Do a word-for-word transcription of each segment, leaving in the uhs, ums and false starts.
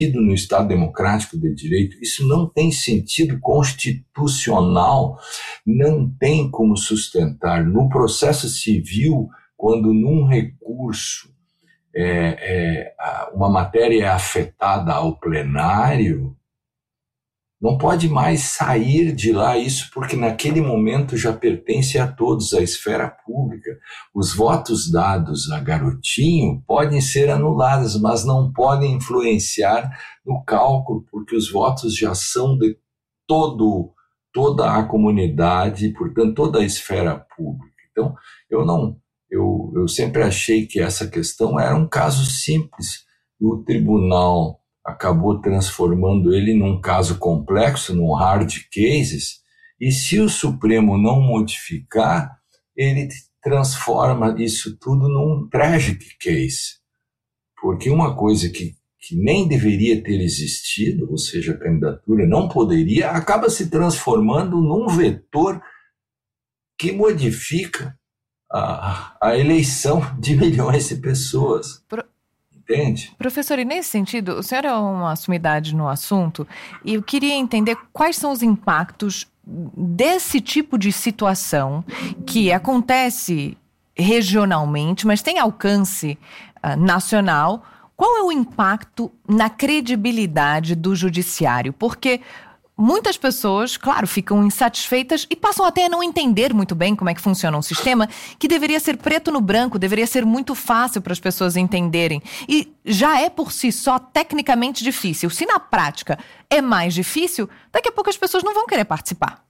no Estado Democrático de Direito, isso não tem sentido constitucional, não tem como sustentar. No processo civil, quando num recurso é, é, uma matéria é afetada ao plenário, não pode mais sair de lá isso, porque naquele momento já pertence a todos, à esfera pública. Os votos dados a Garotinho podem ser anulados, mas não podem influenciar no cálculo, porque os votos já são de todo, toda a comunidade, portanto, toda a esfera pública. Então, eu, não, eu, eu sempre achei que essa questão era um caso simples. O tribunal acabou transformando ele num caso complexo, num hard cases, e se o Supremo não modificar, ele transforma isso tudo num tragic case. Porque uma coisa que, que nem deveria ter existido, ou seja, a candidatura não poderia, acaba se transformando num vetor que modifica a, a eleição de milhões de pessoas. Pro... Entende? Professor, e nesse sentido, o senhor é uma sumidade no assunto e eu queria entender quais são os impactos desse tipo de situação que acontece regionalmente, mas tem alcance uh, nacional. Qual é o impacto na credibilidade do judiciário? Porque muitas pessoas, claro, ficam insatisfeitas e passam até a não entender muito bem como é que funciona um sistema que deveria ser preto no branco, deveria ser muito fácil para as pessoas entenderem. E já é por si só tecnicamente difícil. Se na prática é mais difícil, daqui a pouco as pessoas não vão querer participar.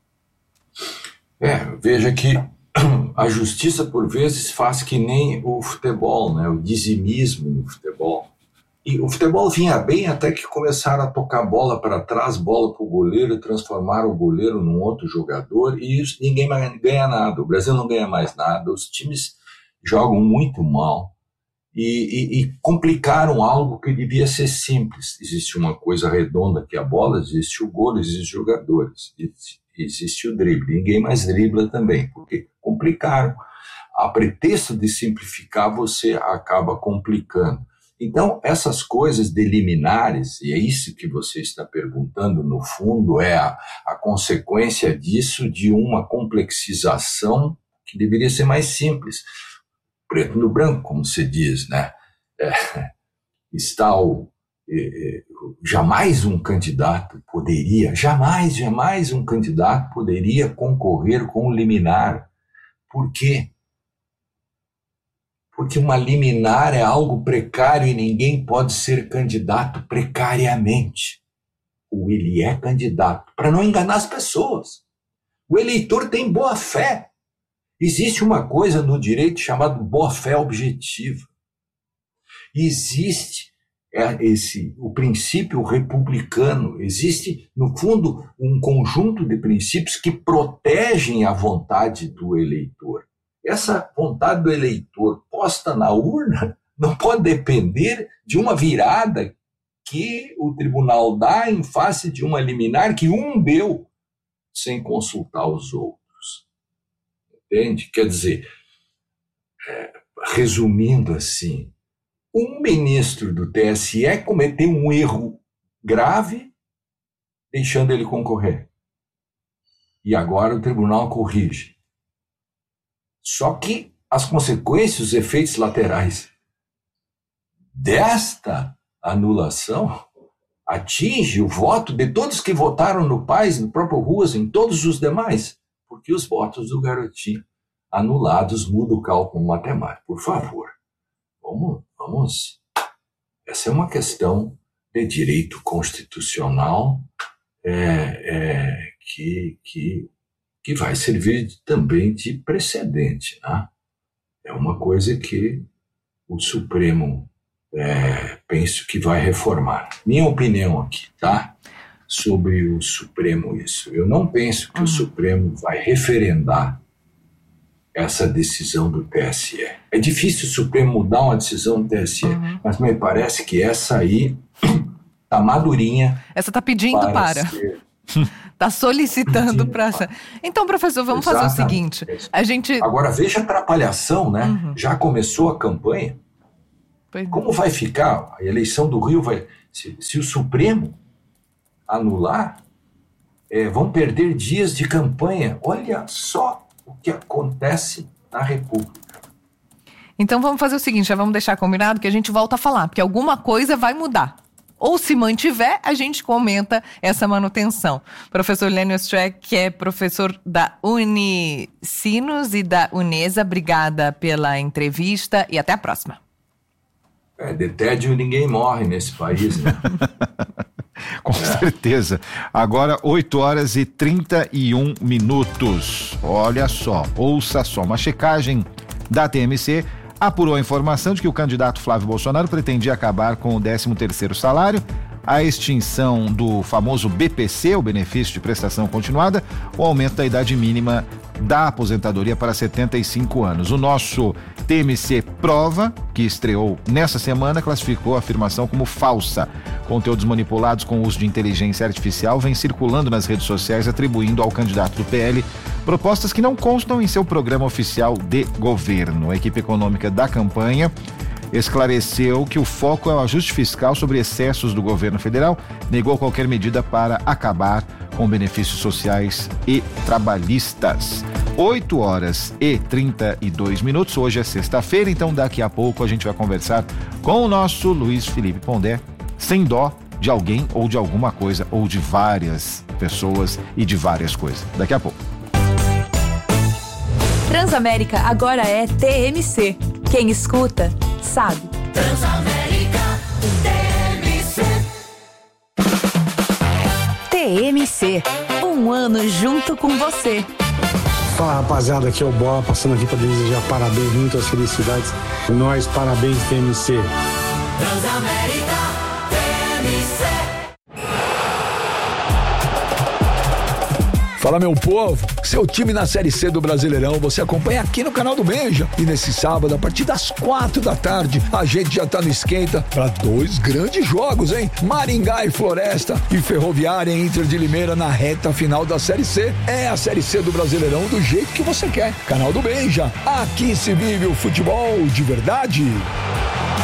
É, veja que a justiça, por vezes, faz que nem o futebol, né? O dizimismo no futebol. E o futebol vinha bem até que começaram a tocar bola para trás, bola para o goleiro, transformaram o goleiro num outro jogador e isso, ninguém mais ganha nada. O Brasil não ganha mais nada, os times jogam muito mal e, e, e complicaram algo que devia ser simples. Existe uma coisa redonda que é a bola, existe o gol, existem os jogadores, existe, existe o drible. Ninguém mais dribla também, porque complicaram. A pretexto de simplificar, você acaba complicando. Então, essas coisas de liminares, e é isso que você está perguntando, no fundo, é a, a consequência disso de uma complexização que deveria ser mais simples. Preto no branco, como se diz, né? É, está o, é, jamais um candidato poderia, jamais, jamais um candidato poderia concorrer com o liminar. Por quê? Porque uma liminar é algo precário e ninguém pode ser candidato precariamente. Ou ele é candidato, para não enganar as pessoas. O eleitor tem boa-fé. Existe uma coisa no direito chamada boa-fé objetiva. Existe esse, o princípio republicano, existe, no fundo, um conjunto de princípios que protegem a vontade do eleitor. Essa vontade do eleitor posta na urna não pode depender de uma virada que o tribunal dá em face de uma liminar que um deu sem consultar os outros. Entende? Quer dizer, é, resumindo assim, um ministro do T S E cometeu um erro grave deixando ele concorrer. E agora o tribunal corrige. Só que as consequências, os efeitos laterais desta anulação atinge o voto de todos que votaram no Paes, no próprio Ruas, em todos os demais, porque os votos do Garotinho anulados mudam o cálculo matemático. Por favor, vamos, vamos. Essa é uma questão de direito constitucional é, é, que... que que vai servir também de precedente, né? É uma coisa que o Supremo, é, penso que vai reformar. Minha opinião aqui, tá? Sobre o Supremo isso. Eu não penso que uhum. o Supremo vai referendar essa decisão do T S E. É difícil o Supremo mudar uma decisão do T S E, uhum. mas me parece que essa aí tá madurinha. Essa tá pedindo para. para. Ser... Está solicitando para... Então, professor, vamos Exatamente. fazer o seguinte. A gente... Agora, veja a atrapalhação, né? Uhum. Já começou a campanha. Pois Como é. vai ficar? A eleição do Rio vai... Se, se o Supremo anular, é, vão perder dias de campanha. Olha só o que acontece na República. Então vamos fazer o seguinte, já vamos deixar combinado que a gente volta a falar, porque alguma coisa vai mudar. Ou se mantiver, a gente comenta essa manutenção. Professor Lênio Streck, que é professor da Unicinos e da Unesa, obrigada pela entrevista e até a próxima. É, de tédio ninguém morre nesse país, né? Com é. certeza. Agora, oito horas e trinta e um minutos. Olha só, ouça só, uma checagem da T M C apurou a informação de que o candidato Flávio Bolsonaro pretendia acabar com o décimo terceiro salário, a extinção do famoso B P C, o benefício de prestação continuada, o aumento da idade mínima da aposentadoria para setenta e cinco anos. O nosso T M C Prova, que estreou nessa semana, classificou a afirmação como falsa. Conteúdos manipulados com uso de inteligência artificial vêm circulando nas redes sociais, atribuindo ao candidato do P L propostas que não constam em seu programa oficial de governo. A equipe econômica da campanha esclareceu que o foco é o ajuste fiscal sobre excessos do governo federal, negou qualquer medida para acabar com benefícios sociais e trabalhistas. oito horas e trinta e dois minutos, hoje é sexta-feira, então daqui a pouco a gente vai conversar com o nosso Luiz Felipe Pondé, sem dó de alguém ou de alguma coisa, ou de várias pessoas e de várias coisas. Daqui a pouco. Transamérica agora é T M C. Quem escuta, sabe. Transamérica T M C. T M C, um ano junto com você. Fala, rapaziada, aqui é o Bola, passando aqui para desejar parabéns, muitas felicidades. Nós, parabéns, T M C. Transamérica T M C. Fala, meu povo, seu time na Série C do Brasileirão você acompanha aqui no canal do Benja. E nesse sábado, a partir das quatro da tarde, a gente já tá no esquenta para dois grandes jogos, hein? Maringá e Floresta e Ferroviária e Inter de Limeira na reta final da Série C. É a Série C do Brasileirão do jeito que você quer. Canal do Benja, aqui se vive o futebol de verdade.